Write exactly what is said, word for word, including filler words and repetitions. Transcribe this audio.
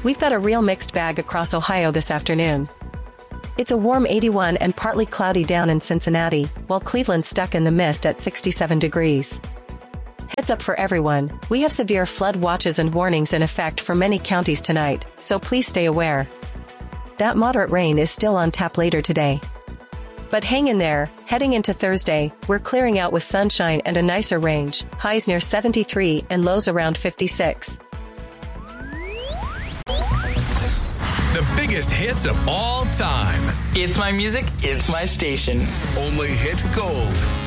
we've got a real mixed bag across Ohio this afternoon. It's a warm eighty-one and partly cloudy down in Cincinnati, while Cleveland's stuck in the mist at sixty-seven degrees. Heads up for everyone, we have severe flood watches and warnings in effect for many counties tonight, so please stay aware. That moderate rain is still on tap later today. But hang in there, heading into Thursday, we're clearing out with sunshine and a nicer range, highs near seventy-three and lows around fifty-six. The biggest hits of all time. It's my music, it's my station. Only hit gold.